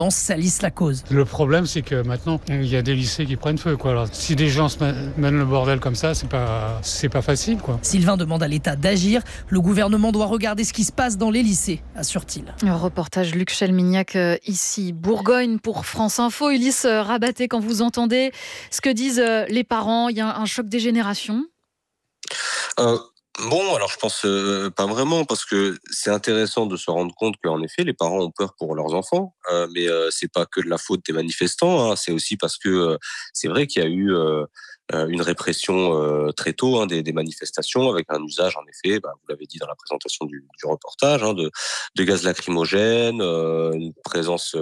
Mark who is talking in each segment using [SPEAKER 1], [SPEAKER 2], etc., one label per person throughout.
[SPEAKER 1] salissent la cause.
[SPEAKER 2] Le problème, c'est que maintenant, il y a des lycées qui prennent feu, quoi. Alors, si des gens se mènent le bordel comme ça, c'est pas facile, quoi.
[SPEAKER 1] Sylvain demande à l'État d'agir. Le gouvernement doit regarder ce qui se passe dans les lycées, assure-t-il.
[SPEAKER 3] Un reportage Luc Chelmignac, ici, Bourgogne, pour France Info. Ulysse Rabaté, quand vous entendez ce que disent les parents, il y a un choc des générations ?
[SPEAKER 4] Bon, alors je pense pas vraiment, parce que c'est intéressant de se rendre compte qu'en effet les parents ont peur pour leurs enfants, mais c'est pas que de la faute des manifestants, hein, c'est aussi parce que c'est vrai qu'il y a eu une répression très tôt, hein, des manifestations, avec un usage en effet, vous l'avez dit dans la présentation du reportage, hein, de gaz lacrymogène, une présence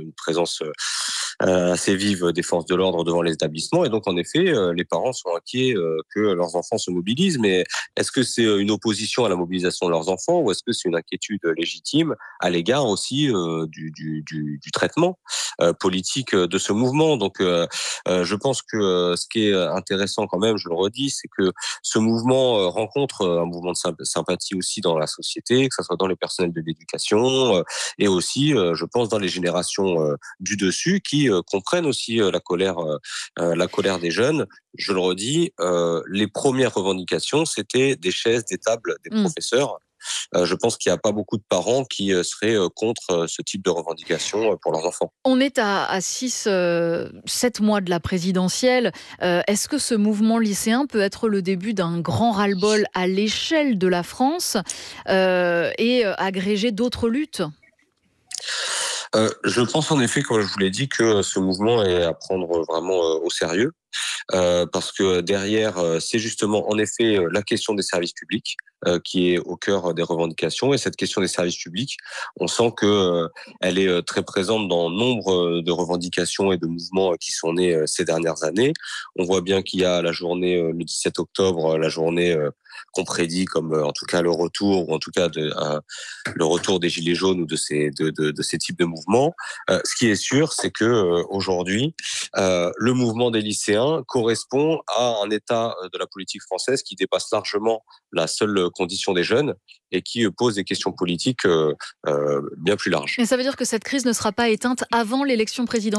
[SPEAKER 4] assez vive des forces de l'ordre devant les établissements, et donc en effet les parents sont inquiets que leurs enfants se mobilisent. Mais est-ce que c'est une opposition à la mobilisation de leurs enfants, ou est-ce que c'est une inquiétude légitime à l'égard aussi du traitement politique de ce mouvement? Donc je pense que ce qui est intéressant quand même, je le redis, c'est que ce mouvement rencontre un mouvement de sympathie aussi dans la société, que ce soit dans les personnels de l'éducation et aussi, je pense, dans les générations du dessus, qui comprennent aussi la colère des jeunes. Je le redis, les premières revendications, c'était des chaises, des tables, des professeurs. Je pense qu'il n'y a pas beaucoup de parents qui seraient contre ce type de revendications pour leurs enfants.
[SPEAKER 3] On est à 7 mois de la présidentielle. Est-ce que ce mouvement lycéen peut être le début d'un grand ras-le-bol à l'échelle de la France et agréger d'autres luttes ?
[SPEAKER 4] Je pense en effet, comme je vous l'ai dit, que ce mouvement est à prendre vraiment au sérieux. Parce que derrière, c'est justement en effet la question des services publics qui est au cœur des revendications. Et cette question des services publics, on sent que elle est très présente dans nombre de revendications et de mouvements qui sont nés ces dernières années. On voit bien qu'il y a la journée le 17 octobre, la journée qu'on prédit comme en tout cas le retour, ou en tout cas le retour des Gilets jaunes ou de ces types de mouvements. Ce qui est sûr, c'est que aujourd'hui, le mouvement des lycéens correspond à un état de la politique française qui dépasse largement la seule condition des jeunes et qui pose des questions politiques bien plus larges.
[SPEAKER 3] Mais ça veut dire que cette crise ne sera pas éteinte avant l'élection présidentielle ?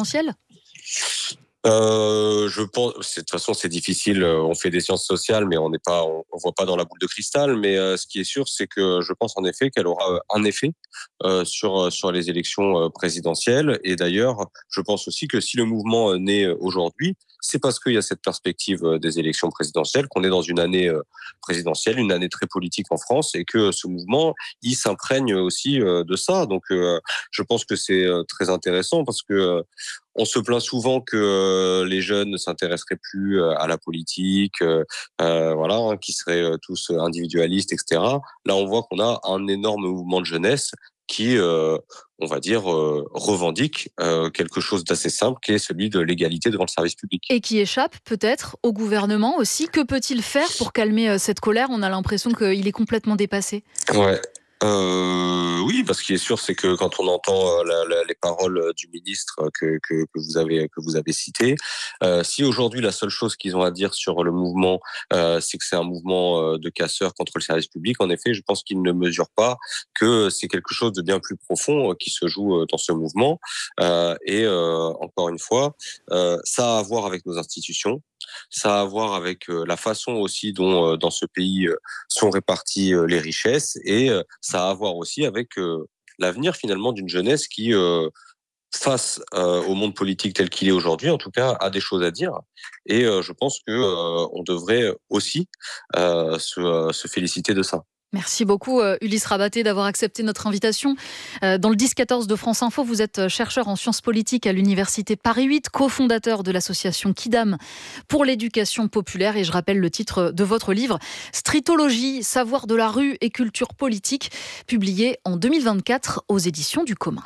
[SPEAKER 4] Je pense, de toute façon, c'est difficile. On fait des sciences sociales, mais on voit pas dans la boule de cristal. Mais ce qui est sûr, c'est que je pense en effet qu'elle aura un effet sur les élections présidentielles. Et d'ailleurs, je pense aussi que si le mouvement naît aujourd'hui, c'est parce qu'il y a cette perspective des élections présidentielles, qu'on est dans une année présidentielle, une année très politique en France, et que ce mouvement, il s'imprègne aussi de ça. Donc, je pense que c'est très intéressant, parce que on se plaint souvent que les jeunes ne s'intéresseraient plus à la politique, qui seraient tous individualistes, etc. Là, on voit qu'on a un énorme mouvement de jeunesse qui, on va dire, revendique quelque chose d'assez simple, qui est celui de l'égalité devant le service public.
[SPEAKER 3] Et qui échappe peut-être au gouvernement aussi. Que peut-il faire pour calmer cette colère ? On a l'impression qu'il est complètement dépassé.
[SPEAKER 4] Ouais. Oui, parce qu'il est sûr, c'est que quand on entend les paroles du ministre que vous avez cité, si aujourd'hui la seule chose qu'ils ont à dire sur le mouvement, c'est que c'est un mouvement de casseurs contre le service public, en effet, je pense qu'ils ne mesurent pas que c'est quelque chose de bien plus profond qui se joue dans ce mouvement. Encore une fois, ça a à voir avec nos institutions. Ça a à voir avec la façon aussi dont dans ce pays sont réparties les richesses, et ça a à voir aussi avec l'avenir finalement d'une jeunesse qui, face au monde politique tel qu'il est aujourd'hui, en tout cas, a des choses à dire. Et je pense que on devrait aussi se féliciter de ça.
[SPEAKER 3] Merci beaucoup Ulysse Rabaté d'avoir accepté notre invitation. Dans le 10-14 de France Info, vous êtes chercheur en sciences politiques à l'université Paris 8, cofondateur de l'association Kidam pour l'éducation populaire, et je rappelle le titre de votre livre, Streetologie, savoir de la rue et culture politique, publié en 2024 aux éditions du Commun.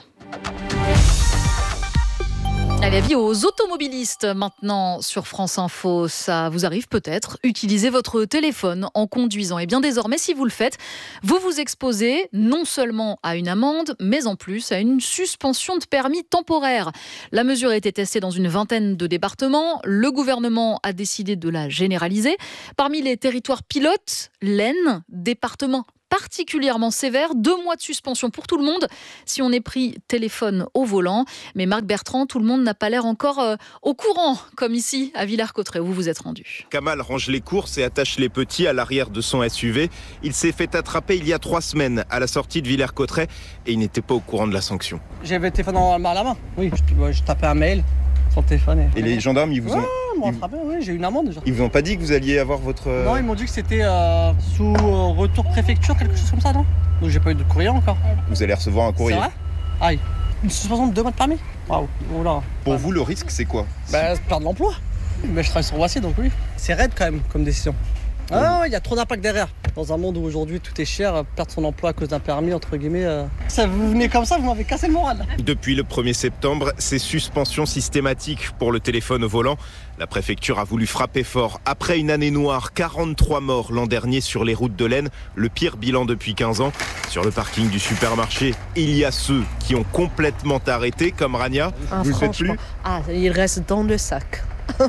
[SPEAKER 3] Allez, avis aux automobilistes maintenant sur France Info. Ça vous arrive peut-être, utilisez votre téléphone en conduisant. Et bien désormais, si vous le faites, vous vous exposez non seulement à une amende, mais en plus à une suspension de permis temporaire. La mesure a été testée dans une vingtaine de départements. Le gouvernement a décidé de la généraliser. Parmi les territoires pilotes, l'Aisne, département particulièrement sévère. 2 mois de suspension pour tout le monde si on est pris téléphone au volant. Mais Marc Bertrand, tout le monde n'a pas l'air encore au courant, comme ici à Villers-Cotterêts où vous vous êtes rendu.
[SPEAKER 5] Kamal range les courses et attache les petits à l'arrière de son SUV. Il s'est fait attraper il y a 3 semaines à la sortie de Villers-Cotterêts et il n'était pas au courant de la sanction.
[SPEAKER 6] J'avais le téléphone à la main. Oui, je tapais un mail sur le téléphone.
[SPEAKER 7] Et les gendarmes, ils vous ont...
[SPEAKER 6] Oui, j'ai eu une amende déjà.
[SPEAKER 7] Ils vous ont pas dit que vous alliez avoir votre...
[SPEAKER 6] Non, ils m'ont dit que c'était sous retour préfecture, quelque chose comme ça, non? Donc j'ai pas eu de courrier encore.
[SPEAKER 7] Vous allez recevoir un courrier.
[SPEAKER 6] C'est vrai? Aïe. Une suspension de 2 mois de permis? Waouh. Oula.
[SPEAKER 7] Pour vous, le risque, c'est quoi?
[SPEAKER 6] Perdre l'emploi. Mais je travaille sur Voici, donc oui. C'est raide quand même comme décision. Ah, il y a trop d'impact derrière. Dans un monde où aujourd'hui tout est cher, perdre son emploi à cause d'un permis, entre guillemets, ça vous venez comme ça, vous m'avez cassé le moral.
[SPEAKER 5] Depuis le 1er septembre, c'est suspension systématique pour le téléphone au volant. La préfecture a voulu frapper fort. Après une année noire, 43 morts l'an dernier sur les routes de l'Aisne, le pire bilan depuis 15 ans. Sur le parking du supermarché, il y a ceux qui ont complètement arrêté, comme Rania.
[SPEAKER 7] Vous le faites plus?
[SPEAKER 8] Il reste dans le sac.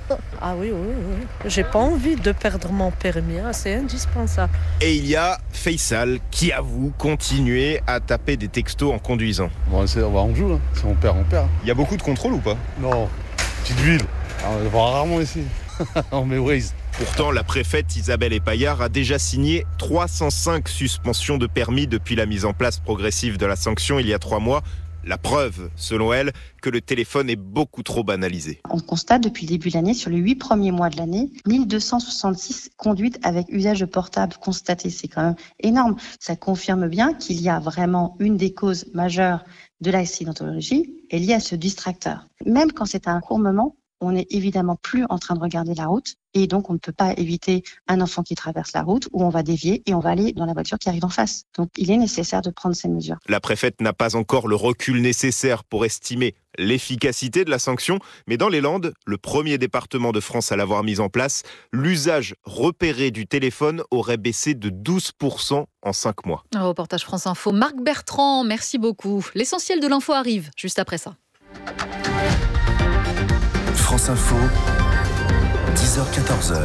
[SPEAKER 8] Ah oui. J'ai pas envie de perdre mon permis, c'est indispensable.
[SPEAKER 5] Et il y a Faisal qui avoue continuer à taper des textos en conduisant.
[SPEAKER 9] On en joue, si on perd, on perd.
[SPEAKER 7] Il y a beaucoup de contrôles ou pas?
[SPEAKER 9] Non, petite ville, on le voit rarement ici. On met Waze.
[SPEAKER 5] Pourtant, la préfète Isabelle Epaillard a déjà signé 305 suspensions de permis depuis la mise en place progressive de la sanction il y a 3 mois. La preuve, selon elle, que le téléphone est beaucoup trop banalisé.
[SPEAKER 10] On constate depuis le début de l'année, sur les 8 premiers mois de l'année, 1266 conduites avec usage de portable constatées. C'est quand même énorme. Ça confirme bien qu'il y a vraiment une des causes majeures de l'accidentologie est liée à ce distracteur. Même quand c'est à un court moment, on n'est évidemment plus en train de regarder la route et donc on ne peut pas éviter un enfant qui traverse la route où on va dévier et on va aller dans la voiture qui arrive en face. Donc il est nécessaire de prendre ces mesures.
[SPEAKER 5] La préfète n'a pas encore le recul nécessaire pour estimer l'efficacité de la sanction, mais dans les Landes, le premier département de France à l'avoir mise en place, l'usage repéré du téléphone aurait baissé de 12% en 5 mois.
[SPEAKER 3] Un reportage France Info. Marc Bertrand, merci beaucoup. L'essentiel de l'info arrive juste après ça.
[SPEAKER 11] France Info, 10h-14h.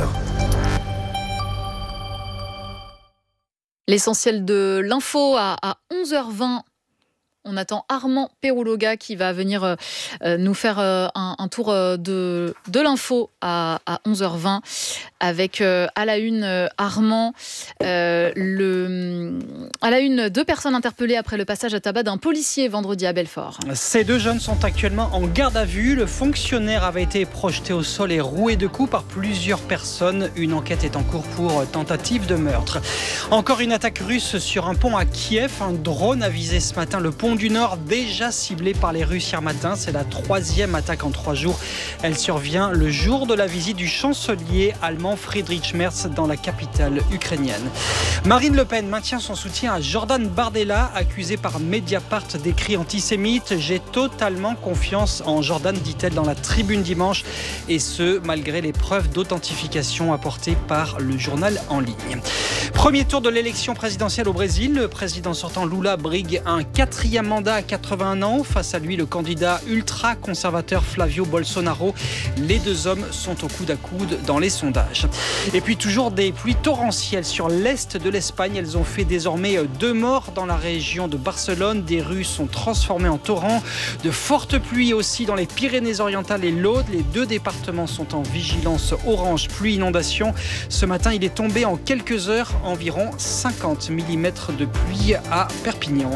[SPEAKER 3] L'essentiel de l'info à 11h20. On attend Armand Perrouloga qui va venir nous faire un tour de l'info à 11h20 avec à la une Armand, à la une 2 personnes interpellées après le passage à tabac d'un policier vendredi à Belfort.
[SPEAKER 6] Ces 2 jeunes sont actuellement en garde à vue. Le fonctionnaire avait été projeté au sol et roué de coups par plusieurs personnes. Une enquête est en cours pour tentative de meurtre. Encore une attaque russe sur un pont à Kiev. Un drone a visé ce matin le pont du Nord, déjà ciblé par les Russes hier matin. C'est la 3e attaque en 3 jours. Elle survient le jour de la visite du chancelier allemand Friedrich Merz dans la capitale ukrainienne. Marine Le Pen maintient son soutien à Jordan Bardella, accusé par Mediapart d'écrits antisémites. J'ai totalement confiance en Jordan, dit-elle dans la Tribune dimanche, et ce, malgré les preuves d'authentification apportées par le journal en ligne. Premier tour de l'élection présidentielle au Brésil. Le président sortant Lula brigue un 4e mandat à 81 ans. Face à lui, le candidat ultra-conservateur Flavio Bolsonaro. Les 2 hommes sont au coude à coude dans les sondages. Et puis toujours des pluies torrentielles sur l'est de l'Espagne. Elles ont fait désormais 2 morts dans la région de Barcelone. Des rues sont transformées en torrents. De fortes pluies aussi dans les Pyrénées-Orientales et l'Aude. Les 2 départements sont en vigilance orange pluie-inondation. Ce matin, il est tombé en quelques heures environ 50 mm de pluie à Perpignan.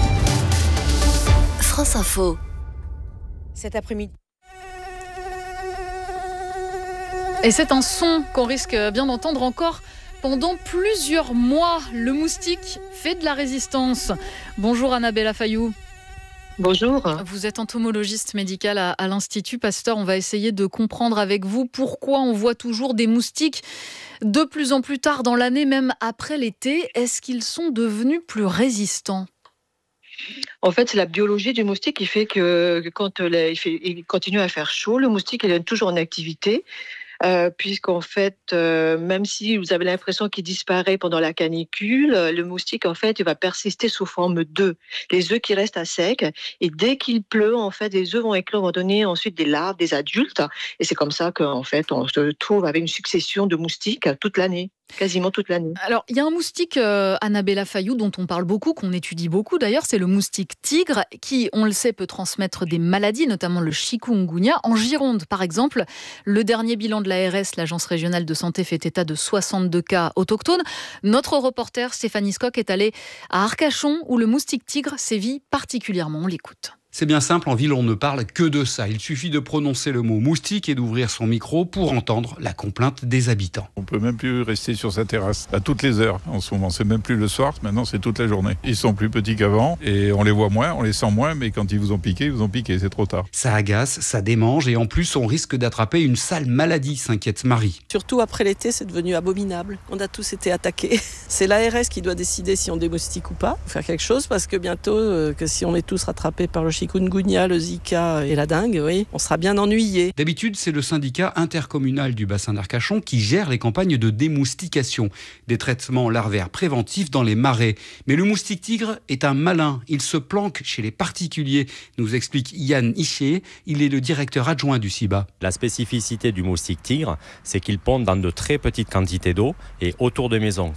[SPEAKER 11] France Info.
[SPEAKER 8] Cet après-midi.
[SPEAKER 3] Et c'est un son qu'on risque bien d'entendre encore pendant plusieurs mois. Le moustique fait de la résistance. Bonjour Annabella Fayou.
[SPEAKER 12] Bonjour.
[SPEAKER 3] Vous êtes entomologiste médicale à l'Institut Pasteur. On va essayer de comprendre avec vous pourquoi on voit toujours des moustiques de plus en plus tard dans l'année, même après l'été. Est-ce qu'ils sont devenus plus résistants ?
[SPEAKER 12] En fait, c'est la biologie du moustique qui fait que quand il continue à faire chaud, le moustique il est toujours en activité. Puisqu'en fait, même si vous avez l'impression qu'il disparaît pendant la canicule, le moustique, en fait, il va persister sous forme d'œufs. Les œufs qui restent à sec. Et dès qu'il pleut, en fait, les œufs vont éclore, vont donner ensuite des larves, des adultes. Et c'est comme ça qu'en fait, on se trouve avec une succession de moustiques toute l'année. quasiment toute l'année.
[SPEAKER 3] Alors, il y a un moustique, Annabella Fayou, dont on parle beaucoup, qu'on étudie beaucoup d'ailleurs, c'est le moustique tigre, qui, on le sait, peut transmettre des maladies, notamment le chikungunya. En Gironde, par exemple, le dernier bilan de l'ARS, l'Agence régionale de santé, fait état de 62 cas autochtones. Notre reporter Stéphanie Skock est allée à Arcachon, où le moustique tigre sévit particulièrement. On l'écoute.
[SPEAKER 13] C'est bien simple, en ville on ne parle que de ça. Il suffit de prononcer le mot moustique et d'ouvrir son micro pour entendre la complainte des habitants.
[SPEAKER 14] On peut même plus rester sur sa terrasse à toutes les heures en ce moment. C'est même plus le soir, maintenant c'est toute la journée. Ils sont plus petits qu'avant et on les voit moins, on les sent moins, mais quand ils vous ont piqué, c'est trop tard.
[SPEAKER 13] Ça agace, ça démange et en plus on risque d'attraper une sale maladie, s'inquiète Marie.
[SPEAKER 15] Surtout après l'été, c'est devenu abominable. On a tous été attaqués. C'est l'ARS qui doit décider si on démoustique ou pas. Faut faire quelque chose parce que bientôt, que si on est tous rattrapés par le chikungunya, le Zika et la dengue, oui, on sera bien ennuyés.
[SPEAKER 13] D'habitude, c'est le syndicat intercommunal du bassin d'Arcachon qui gère les campagnes de démoustication, des traitements larvaires préventifs dans les marais. Mais le moustique tigre est un malin. Il se planque chez les particuliers, nous explique Yann Isché. Il est le directeur adjoint du CIBA.
[SPEAKER 16] La spécificité du moustique tigre, c'est qu'il pond dans de très petites quantités d'eau et autour de maisons.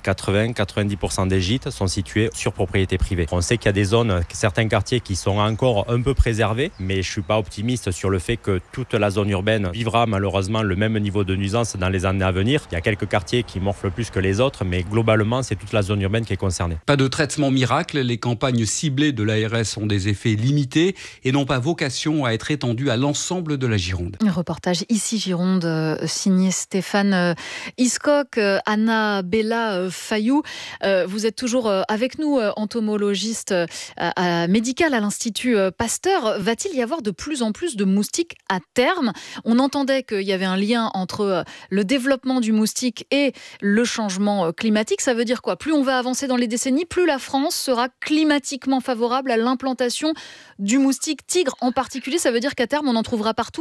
[SPEAKER 16] 80-90% des gîtes sont situés sur propriété privée. On sait qu'il y a des zones, certains quartiers qui sont encore un peu préservés, mais je ne suis pas optimiste sur le fait que toute la zone urbaine vivra malheureusement le même niveau de nuisance dans les années à venir. Il y a quelques quartiers qui morflent plus que les autres, mais globalement, c'est toute la zone urbaine qui est concernée.
[SPEAKER 13] Pas de traitement miracle, les campagnes ciblées de l'ARS ont des effets limités et n'ont pas vocation à être étendues à l'ensemble de la Gironde.
[SPEAKER 3] Un reportage ici Gironde, signé Stéphane Iskok, Annabella Fayou. Vous êtes toujours avec nous, entomologiste médical à l'Institut Pasteur. Va-t-il y avoir de plus en plus de moustiques à terme ? On entendait qu'il y avait un lien entre le développement du moustique et le changement climatique. Ça veut dire quoi ? Plus on va avancer dans les décennies, plus la France sera climatiquement favorable à l'implantation du moustique tigre en particulier. Ça veut dire qu'à terme, on en trouvera partout ?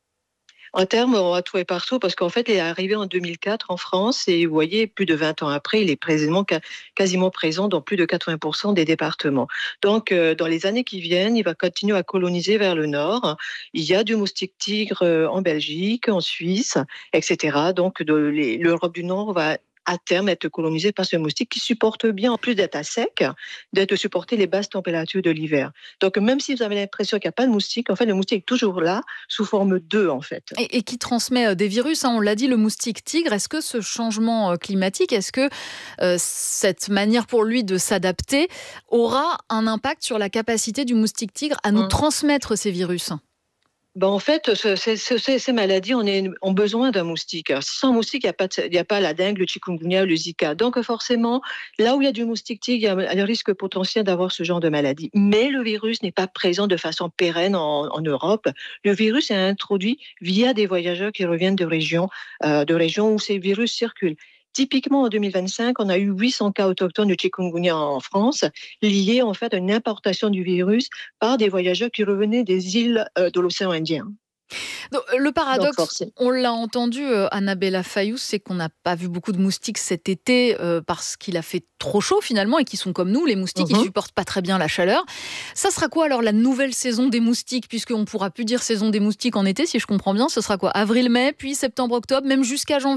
[SPEAKER 12] En termes, on va trouver partout parce qu'en fait, il est arrivé en 2004 en France et vous voyez, plus de 20 ans après, il est quasiment présent dans plus de 80% des départements. Donc, dans les années qui viennent, il va continuer à coloniser vers le nord. Il y a du moustique tigre en Belgique, en Suisse, etc. Donc, l'Europe du Nord va à terme être colonisé par ce moustique qui supporte bien, en plus d'être à sec, d'être supporter les basses températures de l'hiver. Donc même si vous avez l'impression qu'il n'y a pas de moustique, en fait le moustique est toujours là, sous forme d'œuf en fait.
[SPEAKER 3] Et qui transmet des virus, on l'a dit, le moustique tigre. Est-ce que ce changement climatique, est-ce que cette manière pour lui de s'adapter aura un impact sur la capacité du moustique tigre à nous transmettre ces virus ?
[SPEAKER 12] En fait, ces maladies ont besoin d'un moustique. Alors, sans moustique, il n'y a pas la dengue, le chikungunya, le Zika. Donc forcément, là où il y a du moustique tigre, il y a le risque potentiel d'avoir ce genre de maladie. Mais le virus n'est pas présent de façon pérenne en Europe. Le virus est introduit via des voyageurs qui reviennent de régions où ces virus circulent. Typiquement, en 2025, on a eu 800 cas autochtones de chikungunya en France, liés en fait à une importation du virus par des voyageurs qui revenaient des îles de l'océan Indien.
[SPEAKER 3] Donc, le paradoxe, on l'a entendu, Annabella Fayou, c'est qu'on n'a pas vu beaucoup de moustiques cet été parce qu'il a fait trop chaud finalement et qui sont comme nous, les moustiques, ils ne supportent pas très bien la chaleur. Ça sera quoi alors la nouvelle saison des moustiques, puisqu'on ne pourra plus dire saison des moustiques en été, si je comprends bien, ce sera quoi ? Avril-mai, puis septembre-octobre, même jusqu'à janvier ?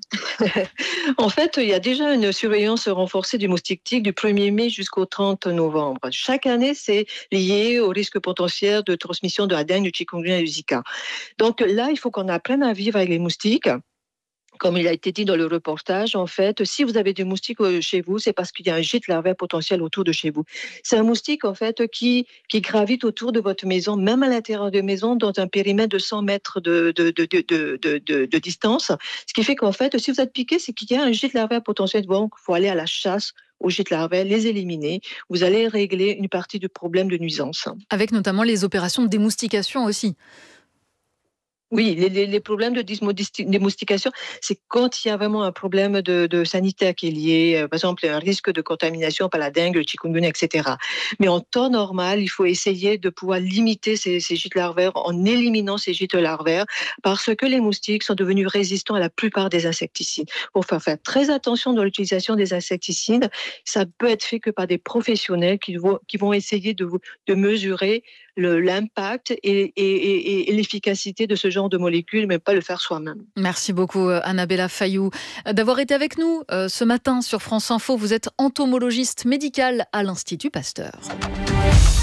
[SPEAKER 12] En fait, il y a déjà une surveillance renforcée du moustique tigre du 1er mai jusqu'au 30 novembre. Chaque année, c'est lié au risque potentiel de transmission de la dengue, du chikungunya et du Zika. Donc là, il faut qu'on apprenne à vivre avec les moustiques. Comme il a été dit dans le reportage, en fait, si vous avez des moustiques chez vous, c'est parce qu'il y a un gîte larvaire potentiel autour de chez vous. C'est un moustique, en fait, qui gravite autour de votre maison, même à l'intérieur de maison, dans un périmètre de 100 mètres de distance. Ce qui fait qu'en fait, si vous êtes piqué, c'est qu'il y a un gîte larvaire potentiel. Donc, il faut aller à la chasse aux gîtes larvaires, les éliminer. Vous allez régler une partie du problème de nuisance.
[SPEAKER 3] Avec notamment les opérations de démoustication aussi.
[SPEAKER 12] Oui, les problèmes de démoustication, c'est quand il y a vraiment un problème de sanitaire qui est lié, par exemple, un risque de contamination par la dengue, le chikungunya, etc. Mais en temps normal, il faut essayer de pouvoir limiter ces gîtes larvaires en éliminant ces gîtes larvaires parce que les moustiques sont devenus résistants à la plupart des insecticides. Il faut faire très attention dans l'utilisation des insecticides. Ça peut être fait que par des professionnels qui vont essayer de mesurer l'impact et l'efficacité de ce genre genre de molécules, mais pas le faire soi-même.
[SPEAKER 3] Merci beaucoup Annabella Fayou d'avoir été avec nous ce matin sur France Info. Vous êtes entomologiste médicale à l'Institut Pasteur.